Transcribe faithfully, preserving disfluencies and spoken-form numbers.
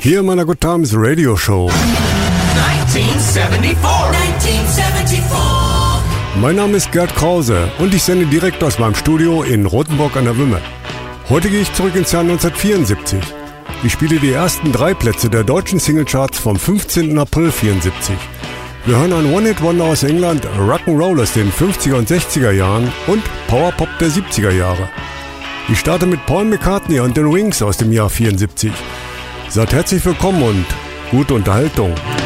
Hier in meiner Good Times Radio Show. neunzehnhundertvierundsiebzig. neunzehnhundertvierundsiebzig. Mein Name ist Gerd Krause und ich sende direkt aus meinem Studio in Rothenburg an der Wümme. Heute gehe ich zurück ins Jahr neunzehnhundertvierundsiebzig. Ich spiele die ersten drei Plätze der deutschen Singlecharts vom fünfzehnten April vierundsiebzig. Wir hören ein One-Hit-Wonder aus England, Rock'n'Roll aus den fünfziger und sechziger Jahren und Powerpop der siebziger Jahre. Ich starte mit Paul McCartney und den Wings aus dem Jahr vierundsiebzig. Seid herzlich willkommen und gute Unterhaltung.